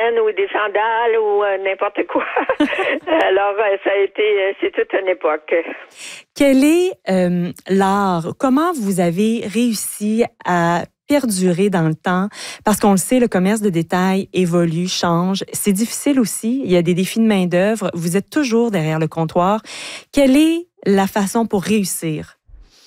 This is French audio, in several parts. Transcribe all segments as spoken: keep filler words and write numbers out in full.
chaînes ou des sandales ou euh, n'importe quoi. Alors, euh, ça a été, euh, c'est toute une époque. Quel est euh, l'art? Comment vous avez réussi à perdurer dans le temps? Parce qu'on le sait, le commerce de détail évolue, change. C'est difficile aussi. Il y a des défis de main-d'œuvre. Vous êtes toujours derrière le comptoir. Quelle est la façon pour réussir?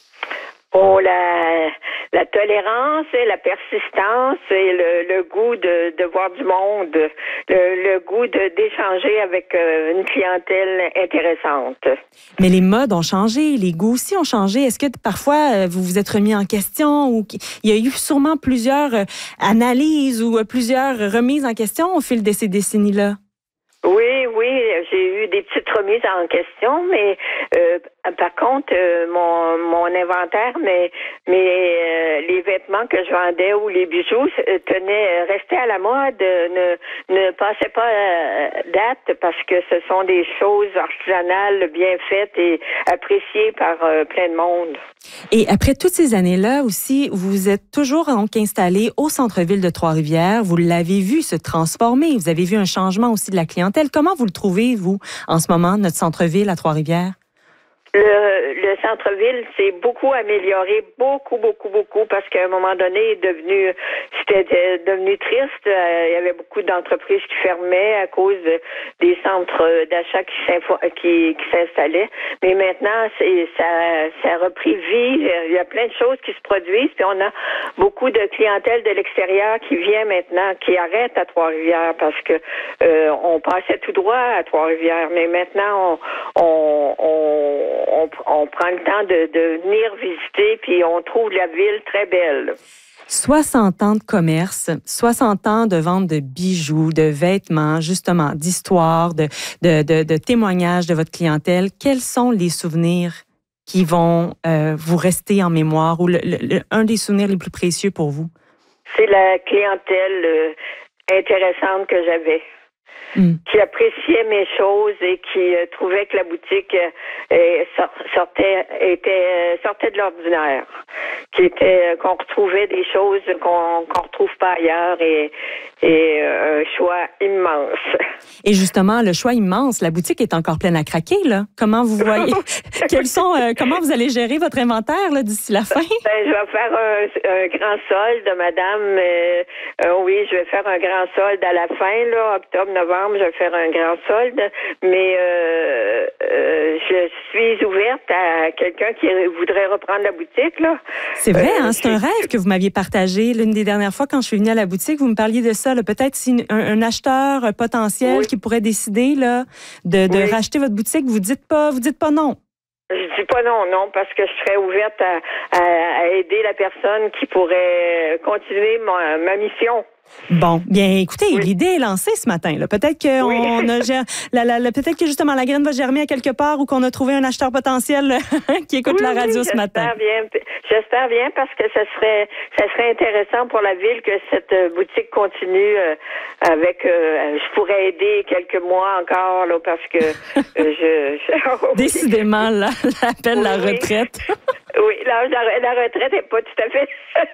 Oh, la, la tolérance et la persistance et le, le goût de, de voir du monde, le, le goût de, d'échanger avec euh, une clientèle intéressante. Mais les modes ont changé, les goûts aussi ont changé. Est-ce que parfois euh, vous vous êtes remis en question ou il y a eu sûrement plusieurs euh, analyses ou euh, plusieurs remises en question au fil de ces décennies-là? Oui, oui, j'ai eu des petites remises en question, mais euh, par contre, euh, mon mon inventaire, mais mais euh, les vêtements que je vendais ou les bijoux euh, tenaient, restaient à la mode, euh, ne ne passaient pas euh, date parce que ce sont des choses artisanales bien faites et appréciées par euh, plein de monde. Et après toutes ces années-là aussi, vous êtes toujours donc installé au centre-ville de Trois-Rivières. Vous l'avez vu se transformer. Vous avez vu un changement aussi de la clientèle. Comment vous le trouvez, vous, en ce moment, notre centre-ville à Trois-Rivières? Le, le centre-ville s'est beaucoup amélioré, beaucoup, beaucoup, beaucoup, parce qu'à un moment donné, il est devenu, c'était de, devenu triste. Euh, il y avait beaucoup d'entreprises qui fermaient à cause de, des centres d'achat qui, qui, qui s'installaient. Mais maintenant, c'est, ça, ça a repris vie. Il y a plein de choses qui se produisent. Puis on a beaucoup de clientèle de l'extérieur qui vient maintenant, qui arrête à Trois-Rivières parce que euh, on passait tout droit à Trois-Rivières. Mais maintenant, on, on, on On, on prend le temps de, de venir visiter, puis on trouve la ville très belle. soixante ans de commerce, soixante ans de vente de bijoux, de vêtements, justement, d'histoire, de, de, de, de témoignages de votre clientèle. Quels sont les souvenirs qui vont euh, vous rester en mémoire ou le, le, un des souvenirs les plus précieux pour vous? C'est la clientèle euh, intéressante que j'avais. Mm. Qui appréciait mes choses et qui euh, trouvait que la boutique euh, sortait était euh, sortait de l'ordinaire, qui était euh, qu'on retrouvait des choses qu'on qu'on retrouve pas ailleurs et et euh, un choix immense. Et justement, le choix immense, la boutique est encore pleine à craquer là. Comment vous voyez Quels sont euh, comment vous allez gérer votre inventaire là d'ici la fin? Ben, je vais faire un, un grand solde, madame. Euh, euh, oui, je vais faire un grand solde à la fin là, octobre, novembre. Je vais faire un grand solde, mais euh, euh, je suis ouverte à quelqu'un qui voudrait reprendre la boutique, là. C'est vrai, euh, hein, c'est un rêve que vous m'aviez partagé l'une des dernières fois quand je suis venue à la boutique. Vous me parliez de ça, là, peut-être si un, un acheteur potentiel oui. qui pourrait décider là, de, de oui. racheter votre boutique, vous dites pas, vous dites pas non. Je dis pas non, non, parce que je serais ouverte à, à, à aider la personne qui pourrait continuer ma, ma mission. Bon, bien, écoutez, oui. l'idée est lancée ce matin. Là. Peut-être que oui. on a, la, la, la, peut-être que justement la graine va germer à quelque part ou qu'on a trouvé un acheteur potentiel qui écoute oui, la radio oui, ce matin. Bien, j'espère bien parce que ça serait, ça serait intéressant pour la ville que cette boutique continue euh, avec. Euh, je pourrais aider quelques mois encore là parce que euh, je, je. Décidément, là, l'appel oui, la retraite. Oui, la, la, la retraite n'est pas tout à fait.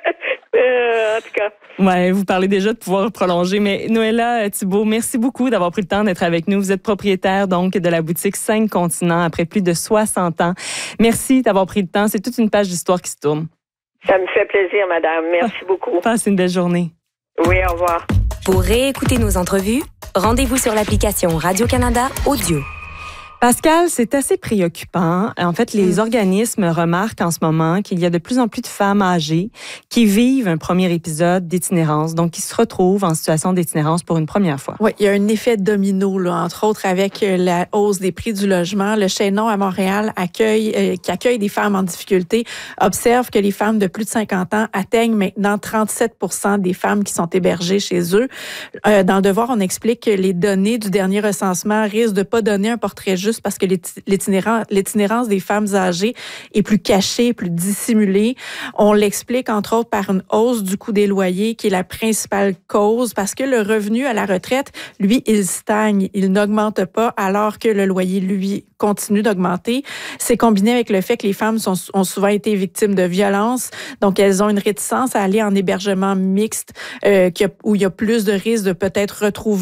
euh, en tout cas. Ouais, vous parlez déjà de pouvoir prolonger, mais Noëlla Thibault, merci beaucoup d'avoir pris le temps d'être avec nous. Vous êtes propriétaire donc de la boutique Cinq Continents après plus de soixante ans. Merci d'avoir pris le temps. C'est toute une page d'histoire qui se tourne. Ça me fait plaisir, madame. Merci ah, beaucoup. Passez une belle journée. Oui, au revoir. Pour réécouter nos entrevues, rendez-vous sur l'application Radio-Canada Audio. Pascal, c'est assez préoccupant. En fait, les mmh. organismes remarquent en ce moment qu'il y a de plus en plus de femmes âgées qui vivent un premier épisode d'itinérance, donc qui se retrouvent en situation d'itinérance pour une première fois. Oui, il y a un effet domino, là, entre autres avec la hausse des prix du logement. Le Chaînon à Montréal, accueille, euh, qui accueille des femmes en difficulté, observe que les femmes de plus de cinquante ans atteignent maintenant trente-sept pour cent des femmes qui sont hébergées chez eux. Euh, dans le Devoir, on explique que les données du dernier recensement risquent de pas donner un portrait juste parce que l'itinérance, l'itinérance des femmes âgées est plus cachée, plus dissimulée. On l'explique, entre autres, par une hausse du coût des loyers, qui est la principale cause, parce que le revenu à la retraite, lui, il stagne, il n'augmente pas, alors que le loyer, lui, continue d'augmenter. C'est combiné avec le fait que les femmes sont, ont souvent été victimes de violences, donc elles ont une réticence à aller en hébergement mixte, euh, où il y a plus de risques de peut-être retrouver